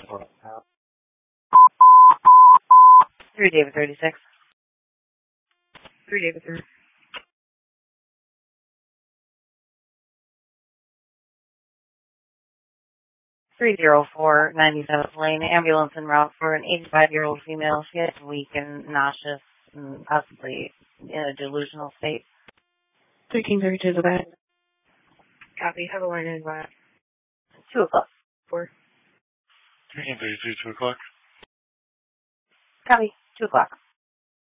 3 David 36. 3 David 36. 304 97th Lane, ambulance en route for an 85-year-old female. She is weak and nauseous and possibly in a delusional state. 1332 is bad. Copy. Have a line in by 2 o'clock. 4. 1332, 2 o'clock. Copy. 2 o'clock.